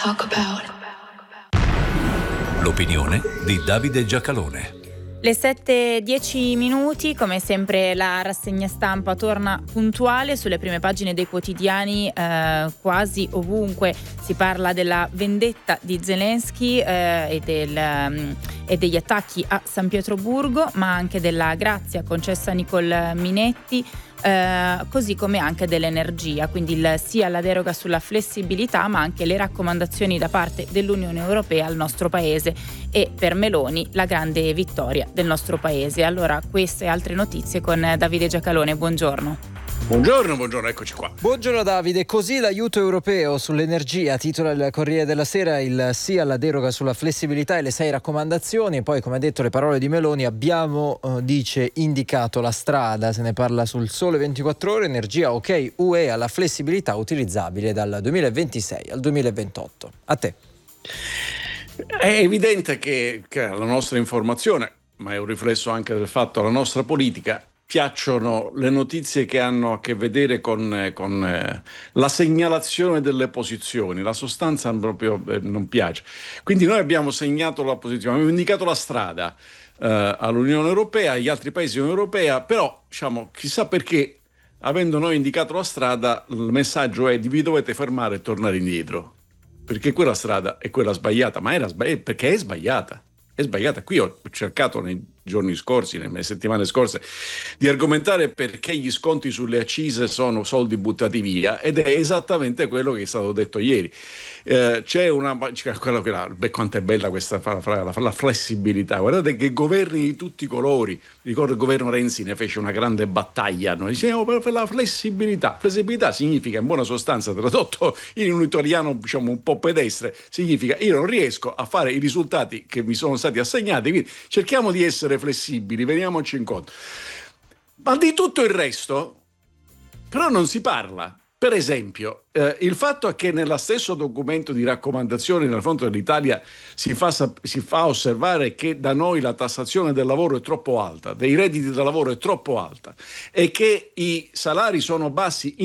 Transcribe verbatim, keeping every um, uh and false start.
talk about. L'opinione di Davide Giacalone. Le sette e dieci minuti, come sempre la rassegna stampa torna puntuale sulle prime pagine dei quotidiani, eh, quasi ovunque si parla della vendetta di Zelensky eh, e, del, um, e degli attacchi a San Pietroburgo, ma anche della grazia concessa a Nicole Minetti, eh, così come anche dell'energia, quindi il sì alla deroga sulla flessibilità, ma anche le raccomandazioni da parte dell'Unione Europea al nostro paese e per Meloni la grande vittoria del nostro paese. Allora, queste e altre notizie con Davide Giacalone, buongiorno. Buongiorno, buongiorno, eccoci qua. Buongiorno Davide, così l'aiuto europeo sull'energia, titola il Corriere della Sera, il sì alla deroga sulla flessibilità e le sei raccomandazioni. Poi, come ha detto, le parole di Meloni, abbiamo, eh, dice, indicato la strada, se ne parla sul Sole ventiquattro Ore, energia ok, U E alla flessibilità utilizzabile dal duemilaventisei al duemilaventotto. A te. È evidente che, che la nostra informazione, ma è un riflesso anche del fatto la nostra politica, piacciono le notizie che hanno a che vedere con, con eh, la segnalazione delle posizioni. La sostanza proprio eh, non piace. Quindi noi abbiamo segnato la posizione, abbiamo indicato la strada eh, all'Unione Europea, agli altri paesi dell'Unione Europea, però diciamo, chissà perché, avendo noi indicato la strada, il messaggio è: vi dovete fermare e tornare indietro, perché quella strada è quella sbagliata, ma era sbagliata perché è sbagliata. È sbagliata. Qui ho cercato nei giorni scorsi, nelle settimane scorse, di argomentare perché gli sconti sulle accise sono soldi buttati via, ed è esattamente quello che è stato detto ieri. Eh, c'è una c'è quello che la, beh, quanto è bella questa la, la, la flessibilità. Guardate che governi di tutti i colori. Ricordo il governo Renzi ne fece una grande battaglia. Noi diciamo per la flessibilità. Flessibilità significa, in buona sostanza, tradotto in un italiano diciamo un po' pedestre, significa io non riesco a fare i risultati che mi sono stati assegnati, quindi cerchiamo di essere flessibili, veniamoci incontro. Ma di tutto il resto però non si parla. Per esempio, eh, il fatto che nello stesso documento di raccomandazioni nel fronte dell'Italia si fa, si fa osservare che da noi la tassazione del lavoro è troppo alta, dei redditi da lavoro è troppo alta, e che i salari sono bassi